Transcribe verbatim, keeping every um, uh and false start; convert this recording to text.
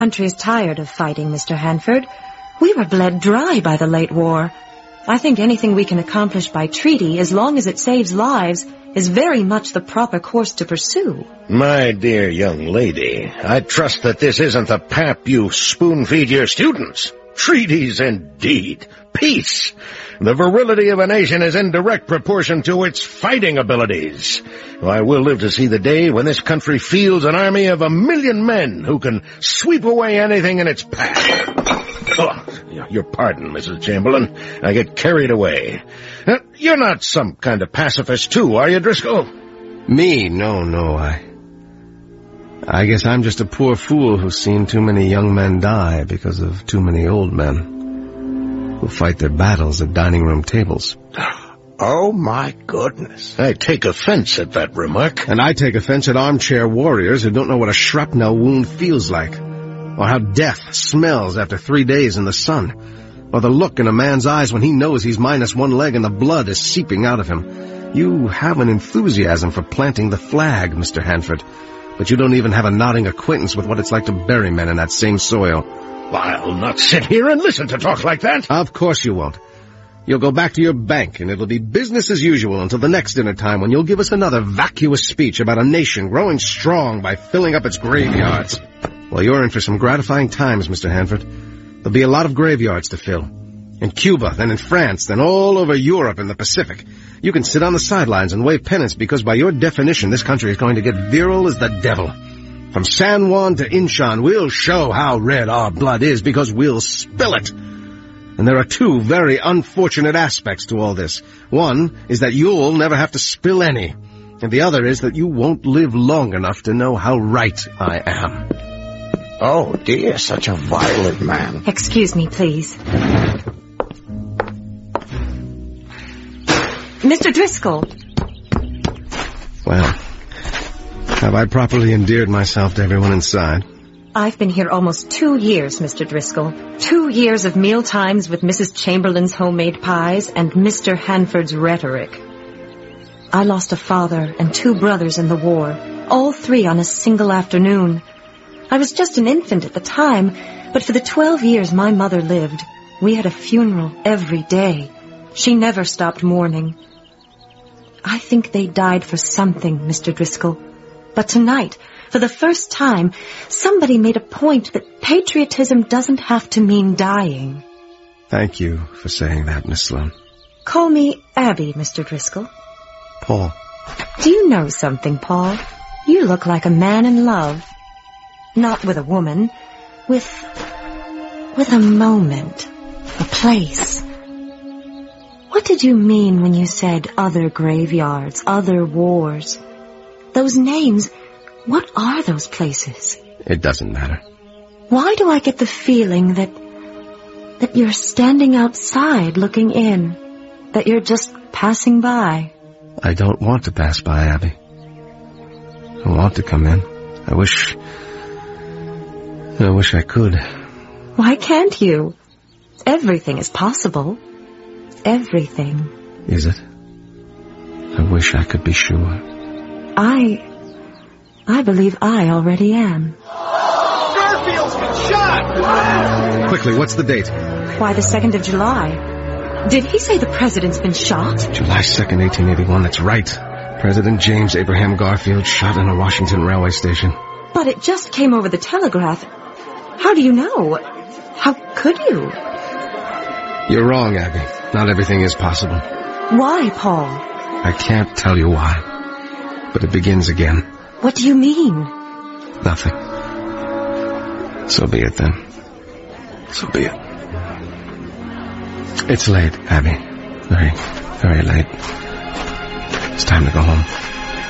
country is tired of fighting, Mister Hanford. We were bled dry by the late war. I think anything we can accomplish by treaty, as long as it saves lives, is very much the proper course to pursue. My dear young lady, I trust that this isn't the pap you spoon-feed your students. Treaties indeed. Peace. The virility of a nation is in direct proportion to its fighting abilities. I will live to see the day when this country fields an army of a million men who can sweep away anything in its path. Oh, your pardon, Missus Chamberlain. I get carried away. Uh, you're not some kind of pacifist, too, are you, Driscoll? Me? No, no, I... I guess I'm just a poor fool who's seen too many young men die because of too many old men who fight their battles at dining room tables. Oh, my goodness. I take offense at that remark. And I take offense at armchair warriors who don't know what a shrapnel wound feels like, or how death smells after three days in the sun, or the look in a man's eyes when he knows he's minus one leg and the blood is seeping out of him. You have an enthusiasm for planting the flag, Mister Hanford, but you don't even have a nodding acquaintance with what it's like to bury men in that same soil. I'll not sit here and listen to talk like that. Of course you won't. You'll go back to your bank, and it'll be business as usual until the next dinner time when you'll give us another vacuous speech about a nation growing strong by filling up its graveyards. Well, you're in for some gratifying times, Mister Hanford. There'll be a lot of graveyards to fill. In Cuba, then in France, then all over Europe and the Pacific. You can sit on the sidelines and wave pennants because by your definition this country is going to get virile as the devil. From San Juan to Inchon, we'll show how red our blood is because we'll spill it. And there are two very unfortunate aspects to all this. One is that you'll never have to spill any. And the other is that you won't live long enough to know how right I am. Oh, dear, such a violent man. Excuse me, please. Mister Driscoll. Well, have I properly endeared myself to everyone inside? I've been here almost two years, Mister Driscoll. Two years of meal times with Missus Chamberlain's homemade pies and Mister Hanford's rhetoric. I lost a father and two brothers in the war, all three on a single afternoon. I was just an infant at the time, but for the twelve years my mother lived, we had a funeral every day. She never stopped mourning. I think they died for something, Mister Driscoll. But tonight, for the first time, somebody made a point that patriotism doesn't have to mean dying. Thank you for saying that, Miss Sloane. Call me Abby, Mister Driscoll. Paul. Do you know something, Paul? You look like a man in love. Not with a woman, with... with a moment, a place. What did you mean when you said other graveyards, other wars? Those names, what are those places? It doesn't matter. Why do I get the feeling that... that you're standing outside looking in? That you're just passing by? I don't want to pass by, Abby. I want to come in. I wish... I wish I could. Why can't you? Everything is possible. Everything. Is it? I wish I could be sure. I... I believe I already am. Garfield's been shot! Quickly, what's the date? Why, the second of July. Did he say the president's been shot? July second, eighteen eighty-one, that's right. President James Abraham Garfield shot in a Washington railway station. But it just came over the telegraph. How do you know? How could you? You're wrong, Abby. Not everything is possible. Why, Paul? I can't tell you why. But it begins again. What do you mean? Nothing. So be it, then. So be it. It's late, Abby. Very, very late. It's time to go home.